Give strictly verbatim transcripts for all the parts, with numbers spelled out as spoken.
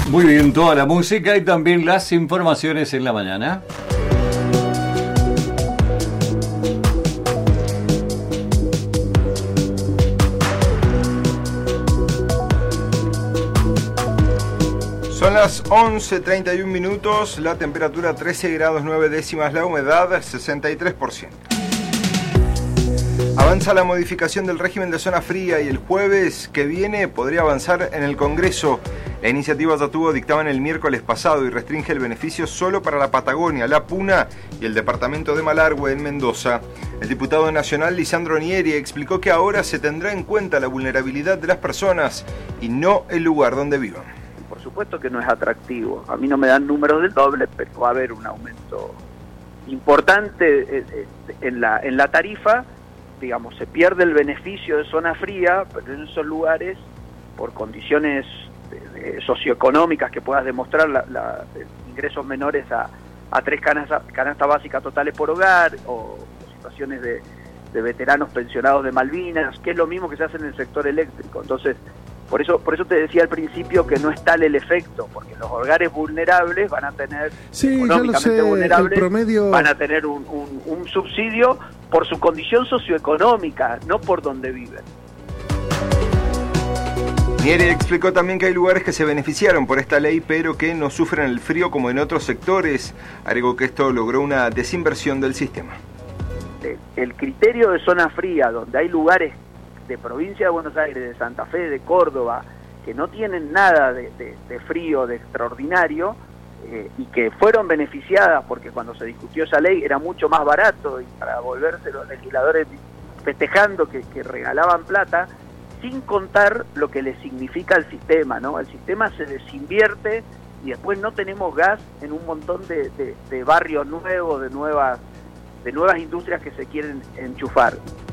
Muy bien, toda la música y también las informaciones en la mañana. Son las once treinta y un minutos, la temperatura trece grados nueve décimas, la humedad sesenta y tres por ciento. Avanza la modificación del régimen de zona fría y el jueves que viene podría avanzar en el Congreso. La iniciativa ya tuvo dictamen el miércoles pasado y restringe el beneficio solo para la Patagonia, la Puna y el departamento de Malargüe en Mendoza. El diputado nacional Lisandro Nieri explicó que ahora se tendrá en cuenta la vulnerabilidad de las personas y no el lugar donde vivan. Por supuesto que no es atractivo. A mí no me dan números del doble, pero va a haber un aumento importante en la, en la tarifa. Digamos, se pierde el beneficio de zona fría, pero en esos lugares, por condiciones de, de socioeconómicas que puedas demostrar, la, la, ingresos menores a, a tres canastas canasta básicas totales por hogar, o, o situaciones de, de veteranos pensionados de Malvinas, que es lo mismo que se hace en el sector eléctrico. Entonces, por eso por eso te decía al principio que no es tal el efecto, porque los hogares vulnerables van a tener, sí, económicamente sé, vulnerables, el promedio... van a tener un, un, un subsidio por su condición socioeconómica, no por donde viven. Nieri explicó también que hay lugares que se beneficiaron por esta ley, pero que no sufren el frío como en otros sectores. Agregó que esto logró una desinversión del sistema. El criterio de zona fría, donde hay lugares de provincia de Buenos Aires, de Santa Fe, de Córdoba, que no tienen nada de, de, de frío, de extraordinario, eh, y que fueron beneficiadas porque cuando se discutió esa ley era mucho más barato, y para volverse los legisladores festejando que, que regalaban plata, sin contar lo que le significa al sistema, ¿no? El sistema se desinvierte y después no tenemos gas en un montón de, de, de barrios nuevos, de nuevas, de nuevas industrias que se quieren enchufar.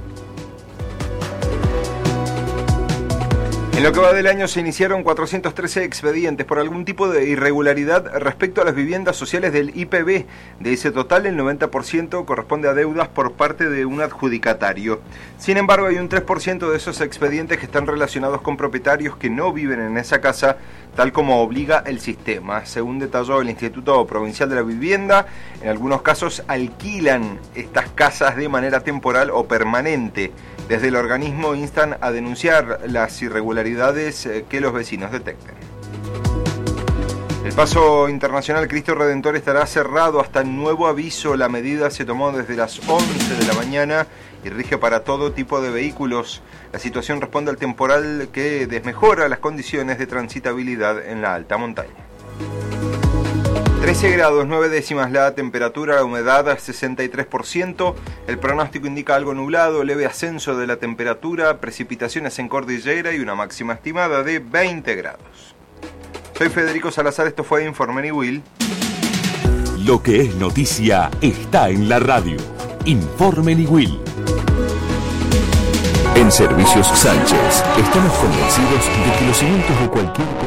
En lo que va del año se iniciaron cuatrocientos trece expedientes por algún tipo de irregularidad respecto a las viviendas sociales del I P B. De ese total, el noventa por ciento corresponde a deudas por parte de un adjudicatario. Sin embargo, hay un tres por ciento de esos expedientes que están relacionados con propietarios que no viven en esa casa, tal como obliga el sistema. Según detalló el Instituto Provincial de la Vivienda, en algunos casos alquilan estas casas de manera temporal o permanente. Desde el organismo instan a denunciar las irregularidades que los vecinos detecten. El paso internacional Cristo Redentor estará cerrado hasta nuevo aviso. La medida se tomó desde las once de la mañana y rige para todo tipo de vehículos. La situación responde al temporal que desmejora las condiciones de transitabilidad en la alta montaña. trece grados nueve décimas la temperatura, la humedad sesenta y tres por ciento. El pronóstico indica algo nublado, leve ascenso de la temperatura, precipitaciones en cordillera y una máxima estimada de veinte grados. Soy Federico Salazar, esto fue Informe Niwil. Lo que es noticia está en la radio. Informe Niwil. En Servicios Sánchez estamos convencidos de que los cimientos de cualquier